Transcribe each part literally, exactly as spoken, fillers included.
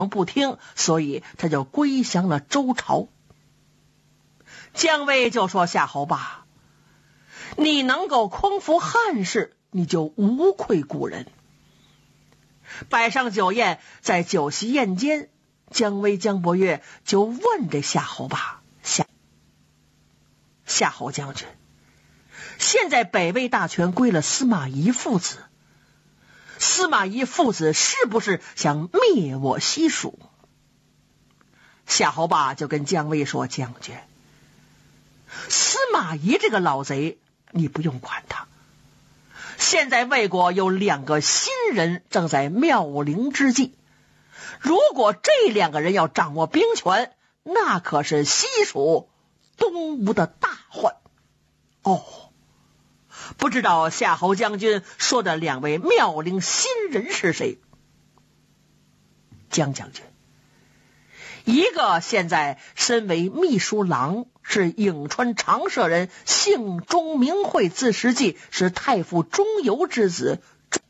不听，所以他就归降了周朝。姜维就说：夏侯霸，你能够匡扶汉室，你就无愧故人。摆上酒宴，在酒席宴间，姜维姜伯约就问这夏侯霸：夏夏侯将军，现在北魏大权归了司马懿父子，司马懿父子是不是想灭我西蜀？夏侯霸就跟姜维说：将军，司马懿这个老贼你不用管他，现在魏国有两个新人正在妙龄之际，如果这两个人要掌握兵权，那可是西蜀东吴的大患。哦，不知道夏侯将军说的两位妙龄新人是谁？姜将军，一个现在身为秘书郎，是颍川长社人，姓钟，名讳，字时记，是太傅钟繇之子。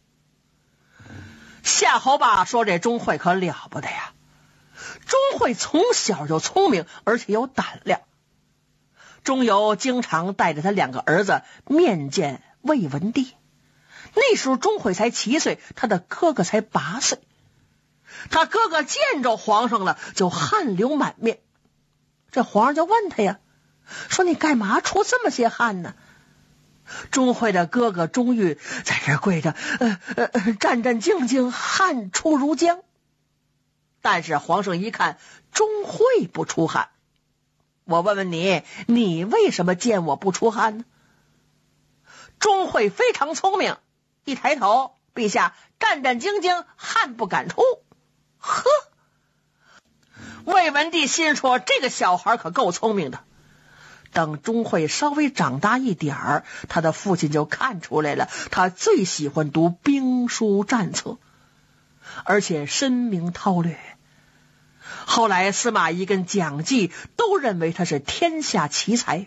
夏侯霸说这钟会可了不得呀，钟会从小就聪明，而且有胆量。钟繇经常带着他两个儿子面见魏文帝，那时候钟会才七岁，他的哥哥才八岁。他哥哥见着皇上了，就汗流满面。这皇上就问他呀，说你干嘛出这么些汗呢？钟会的哥哥钟毓在这跪着，呃呃，战战兢兢，汗出如浆。但是皇上一看钟会不出汗，我问问你，你为什么见我不出汗呢？钟会非常聪明，一抬头，陛下，战战兢兢，汗不敢出。呵，魏文帝心说这个小孩可够聪明的。等钟会稍微长大一点儿，他的父亲就看出来了，他最喜欢读兵书战策，而且深明韬略。后来司马懿跟蒋济都认为他是天下奇才。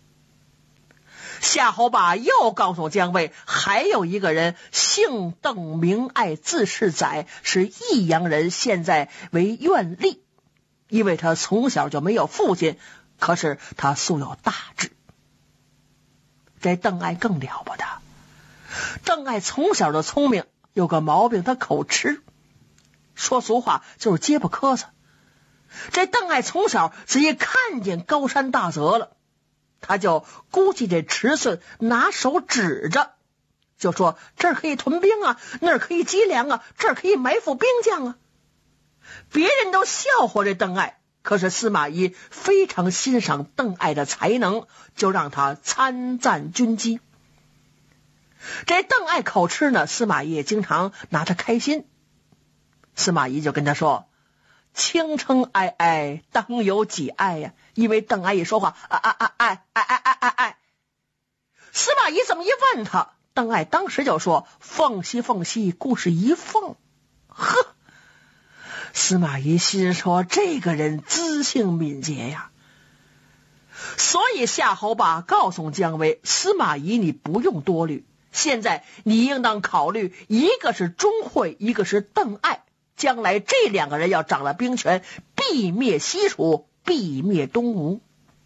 夏侯霸又告诉姜维，还有一个人姓邓名爱，字世载，是益阳人，现在为院吏。因为他从小就没有父亲，可是他素有大志。这邓艾更了不得，邓艾从小就聪明，有个毛病，他口吃，说俗话就是结巴磕碜。这邓艾从小只一看见高山大泽了，他就估计这尺寸，拿手指着，就说这儿可以屯兵啊，那儿可以积粮啊，这儿可以埋伏兵将啊。别人都笑话这邓艾，可是司马懿非常欣赏邓艾的才能，就让他参赞军机。这邓艾口吃呢，司马懿也经常拿他开心。司马懿就跟他说，轻称哀哀，当有几哀呀？因为邓艾一说话，啊啊啊哀哀哀哀哀哀。司马懿这么一问他，邓艾当时就说，凤兮凤兮，故事一凤。呵，司马懿心说，这个人资性敏捷呀。所以夏侯霸告诉姜维，司马懿你不用多虑，现在你应当考虑，一个是钟会，一个是邓艾，将来这两个人要掌了兵权，必灭西蜀，必灭东吴。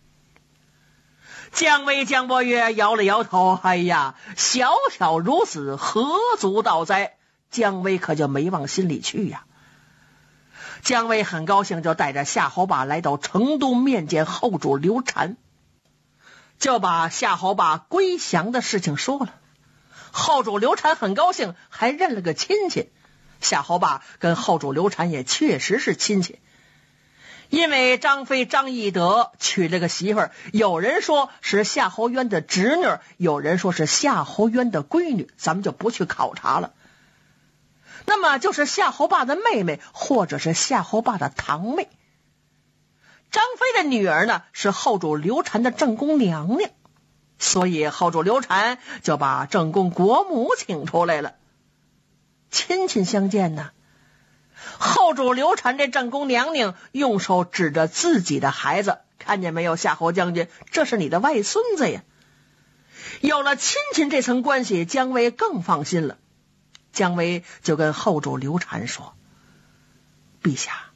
姜维姜伯约摇了摇头，哎呀，小小如此，何足道哉？姜维可就没往心里去呀。姜维很高兴，就带着夏侯霸来到成都面见后主刘禅，就把夏侯霸归降的事情说了。后主刘禅很高兴，还认了个亲戚。夏侯霸跟后主刘禅也确实是亲戚，因为张飞张翼德娶了个媳妇儿，有人说是夏侯渊的侄女，有人说是夏侯渊的闺女，咱们就不去考察了。那么就是夏侯霸的妹妹，或者是夏侯霸的堂妹。张飞的女儿呢，是后主刘禅的正宫娘娘，所以后主刘禅就把正宫国母请出来了。亲亲相见呢，后主刘禅这正宫娘娘用手指着自己的孩子，看见没有，夏侯将军，这是你的外孙子呀。有了亲亲这层关系，姜维更放心了。姜维就跟后主刘禅说，陛下，